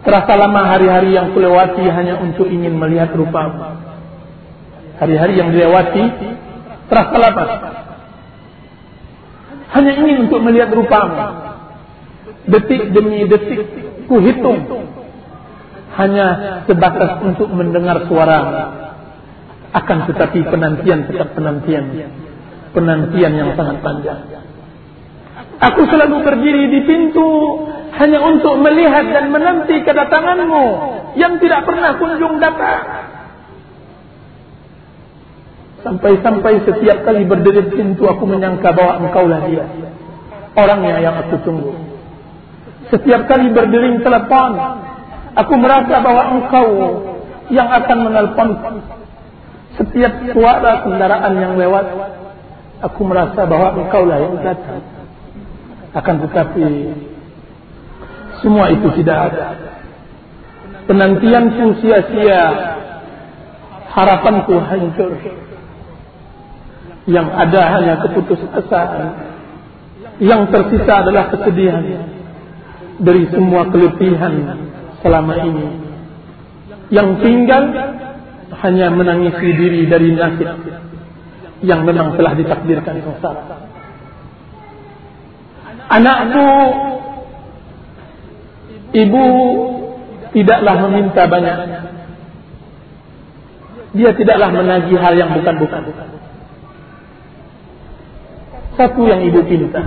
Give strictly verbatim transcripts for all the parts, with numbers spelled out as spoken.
Terasa lama hari-hari yang kulewati hanya untuk ingin melihat rupamu. Hari-hari yang dilewati terasa lama hanya ingin untuk melihat rupamu. Detik demi detik ku hitung hanya sebatas untuk mendengar suaramu. Akan tetapi penantian tetap penantian, penantian yang sangat panjang. Aku selalu berdiri di pintu hanya untuk melihat dan menanti kedatanganmu yang tidak pernah kunjung datang. Sampai-sampai setiap kali berdiri di pintu aku menyangka bahwa engkaulah dia, orangnya yang aku tunggu. Setiap kali berdering telepon, aku merasa bahwa engkau yang akan menelpon. Setiap suara kendaraan yang lewat, aku merasa bahwa engkaulah yang datang. Akan tetapi semua itu tidak ada. Penantianku sia-sia, harapanku hancur. Yang ada hanya keputusasaan. Yang tersisa adalah kesedihan dari semua keletihan selama ini. Yang tinggal hanya menangisi diri dari nasib yang memang telah ditakdirkan sengsara. Anakku, ibu tidaklah meminta banyak. Dia tidaklah menagih hal yang bukan-bukan. Satu yang ibu pinta,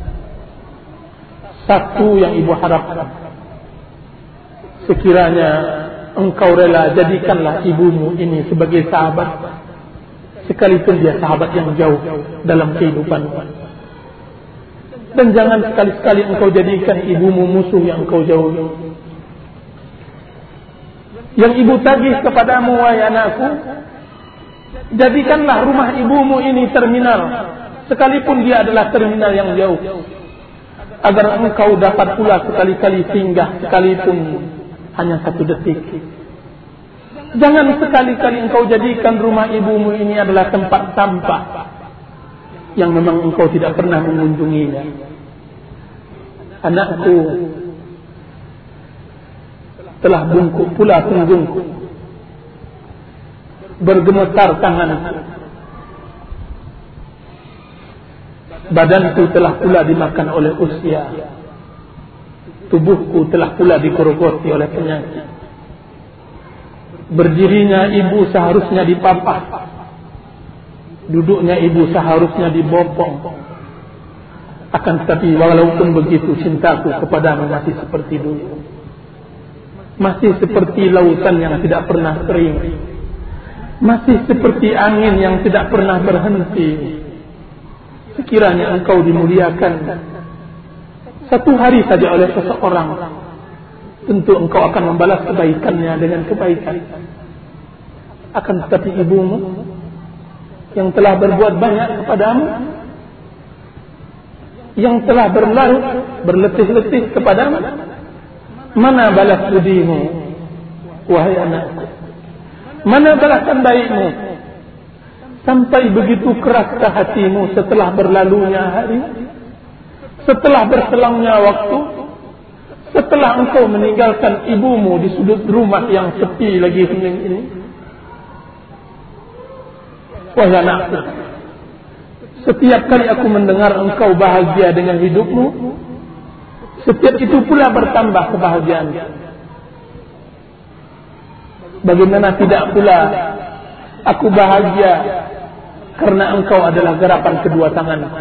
satu yang ibu harapkan. Sekiranya engkau rela, jadikanlah ibumu ini sebagai sahabat, sekalipun dia sahabat yang jauh dalam kehidupanmu. Dan jangan sekali-sekali engkau jadikan ibumu musuh yang engkau jauhi. Yang ibu tagih kepadamu, wahai anakku, jadikanlah rumah ibumu ini terminal, sekalipun dia adalah terminal yang jauh, agar engkau dapat pula sekali-kali singgah, sekalipun hanya satu detik. Jangan sekali-kali engkau jadikan rumah ibumu ini adalah tempat sampah yang memang engkau tidak pernah mengunjunginya. Anakku, telah bungkuk pula punggungku, bergemetar tanganku, badanku telah pula dimakan oleh usia, tubuhku telah pula digerogoti oleh penyakit. Berdirinya ibu seharusnya dipapah, duduknya ibu seharusnya dibopong. Akan tetapi walaupun begitu, cintaku kepadamu masih seperti dulu, masih seperti lautan yang tidak pernah kering, masih seperti angin yang tidak pernah berhenti. Sekiranya engkau dimuliakan satu hari saja oleh seseorang, tentu engkau akan membalas kebaikannya dengan kebaikan. Akan tetapi ibumu yang telah berbuat banyak kepadamu, yang telah berlarut berletih-letih kepadamu, mana balas budimu, wahai anakku? Mana balasan baikmu? Sampai begitu keraskah hatimu setelah berlalunya hari, setelah berselangnya waktu, setelah engkau meninggalkan ibumu di sudut rumah yang sepi lagi hening ini? Wahai anakku, setiap kali aku mendengar engkau bahagia dengan hidupmu, setiap itu pula bertambah kebahagiaan. Bagaimana tidak pula aku bahagia karena engkau adalah gerapan kedua tanganku.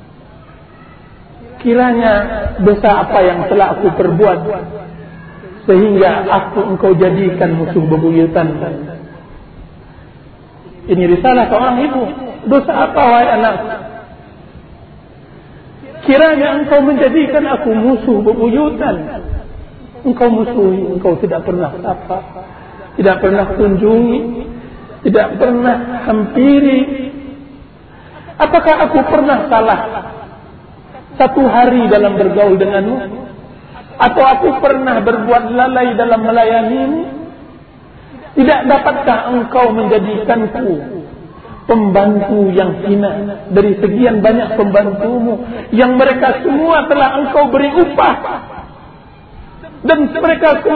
Kiranya dosa apa yang telah aku perbuat sehingga aku engkau jadikan musuh bebuyutan. Ini risalah seorang ibu. Dosa apa, wahai anak? Kiranya engkau menjadikan aku musuh bebuyutan. Engkau musuhi, engkau tidak pernah sapa, tidak pernah kunjungi, tidak pernah hampiri. Apakah aku pernah salah satu hari dalam bergaul denganmu? Atau aku pernah berbuat lalai dalam melayanimu? Tidak dapatkah engkau menjadikanku pembantu yang hina dari sekian banyak pembantumu yang mereka semua telah engkau beri upah, dan mereka semua